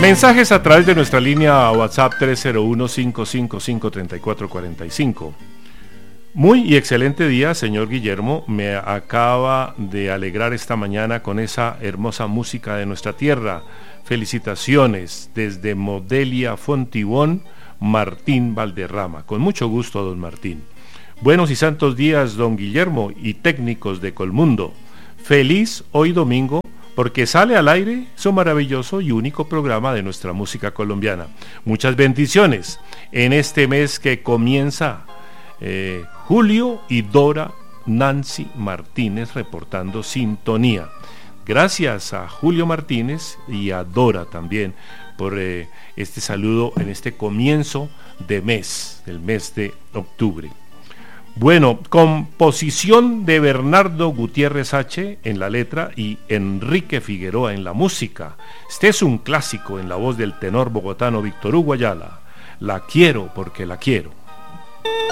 Mensajes a través de nuestra línea WhatsApp 301-555-3445. Muy y excelente día, señor Guillermo. Me acaba de alegrar esta mañana con esa hermosa música de nuestra tierra. Felicitaciones desde Modelia Fontibón, Martín Valderrama. Con mucho gusto, don Martín. Buenos y santos días, don Guillermo y técnicos de Colmundo. Feliz hoy domingo, porque sale al aire su maravilloso y único programa de nuestra música colombiana. Muchas bendiciones en este mes que comienza. Julio y Dora Nancy Martínez reportando sintonía. Gracias a Julio Martínez y a Dora también por este saludo en este comienzo de mes, del mes de octubre. Bueno, composición de Bernardo Gutiérrez H. en la letra y Enrique Figueroa en la música. Este es un clásico en la voz del tenor bogotano Víctor Hugo Ayala. La quiero porque la quiero.